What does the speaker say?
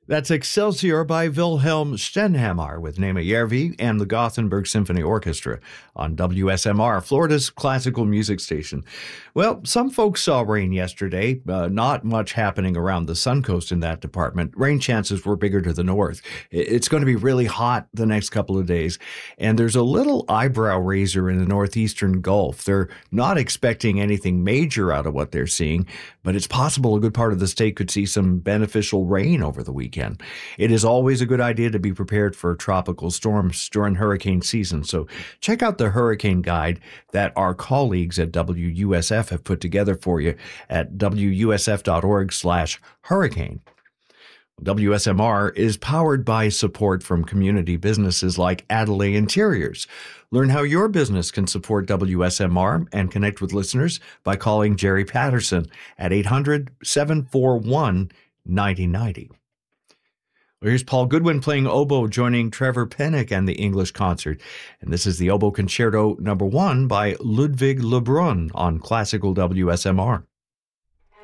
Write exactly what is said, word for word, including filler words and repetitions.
That's Excelsior by Wilhelm Stenhammar with Nema Järvi and the Gothenburg Symphony Orchestra on W S M R, Florida's classical music station. Well, some folks saw rain yesterday. Uh, not much happening around the Suncoast in that department. Rain chances were bigger to the north. It's going to be really hot the next couple of days. And there's a little eyebrow raiser in the northeastern Gulf. They're not expecting anything major out of what they're seeing, but it's possible a good part of the state could see some beneficial rain over the weekend. It is always a good idea to be prepared for tropical storms during hurricane season. So check out the hurricane guide that our colleagues at W U S F have put together for you at W U S F dot org slash hurricane. W S M R is powered by support from community businesses like Adelaide Interiors. Learn how your business can support W S M R and connect with listeners by calling Jerry Patterson at eight hundred, seven four one, nine zero nine zero. Well, here's Paul Goodwin playing oboe, joining Trevor Pennock and the English Concert. And this is the Oboe Concerto number one by Ludwig Lebrun on Classical W S M R.